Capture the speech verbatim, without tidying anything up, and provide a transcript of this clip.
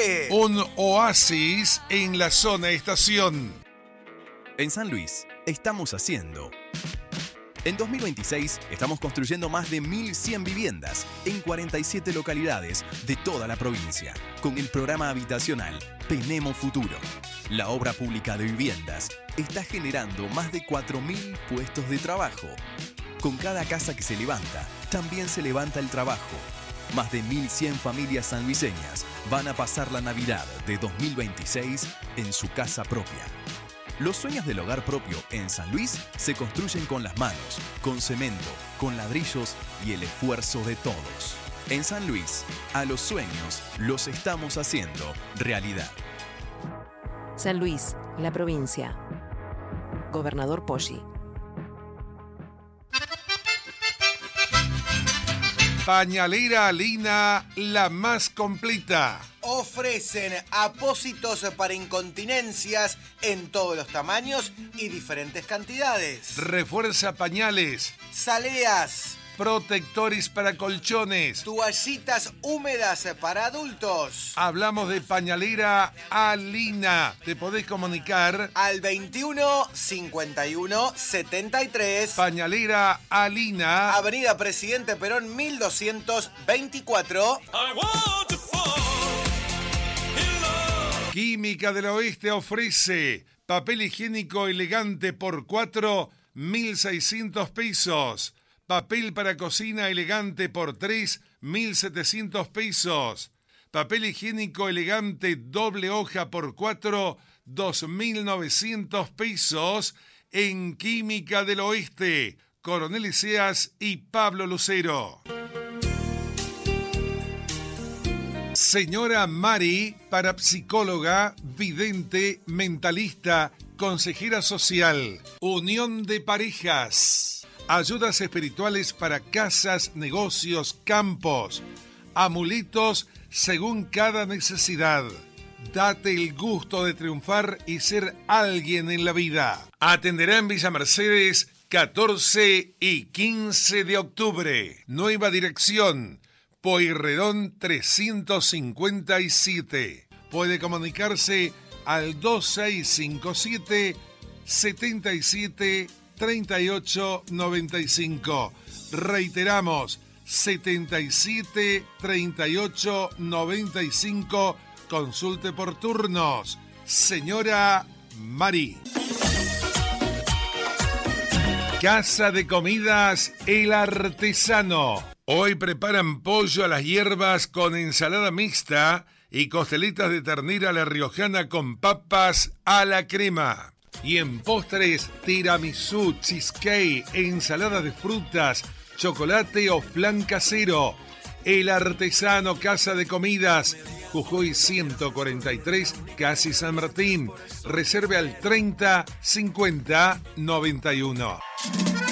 Café. Un oasis en la zona estación. En San Luis, estamos haciendo. En dos mil veintiséis estamos construyendo más de mil cien viviendas en cuarenta y siete localidades de toda la provincia, con el programa habitacional Tenemos Futuro. La obra pública de viviendas está generando más de cuatro mil puestos de trabajo. Con cada casa que se levanta, también se levanta el trabajo. Más de mil cien familias sanluiseñas van a pasar la Navidad de dos mil veintiséis en su casa propia. Los sueños del hogar propio en San Luis se construyen con las manos, con cemento, con ladrillos y el esfuerzo de todos. En San Luis, a los sueños los estamos haciendo realidad. San Luis, la provincia. Gobernador Poggi. Pañalera Alina, la más completa. Ofrecen apósitos para incontinencias en todos los tamaños y diferentes cantidades. Refuerza pañales. Saleas. Protectores para colchones. Toallitas húmedas para adultos. Hablamos de Pañalera Alina. Te podés comunicar al veintiuno cincuenta y uno setenta y tres. Pañalera Alina. Avenida Presidente Perón mil doscientos veinticuatro. Química del Oeste ofrece papel higiénico elegante por cuatro, mil seiscientos pesos. Papel para cocina elegante por tres, mil setecientos pesos. Papel higiénico elegante doble hoja por cuatro, dos mil novecientos pesos. En Química del Oeste, Coronel Eseas y Pablo Lucero. Señora Mari, parapsicóloga, vidente, mentalista, consejera social, unión de parejas. Ayudas espirituales para casas, negocios, campos. Amuletos según cada necesidad. Date el gusto de triunfar y ser alguien en la vida. Atenderá en Villa Mercedes catorce y quince de octubre. Nueva dirección, Pueyrredón trescientos cincuenta y siete. Puede comunicarse al dos seis cinco siete, setenta y siete, treinta y ocho noventa y cinco. Reiteramos, setenta y siete, treinta y ocho noventa y cinco. Consulte por turnos. Señora Mari. Casa de Comidas El Artesano. Hoy preparan pollo a las hierbas con ensalada mixta y costelitas de ternera a la riojana con papas a la crema. Y en postres, tiramisú, cheesecake, ensalada de frutas, chocolate o flan casero. El Artesano, Casa de Comidas, Jujuy ciento cuarenta y tres, casi San Martín. Reserve al treinta cincuenta noventa y uno.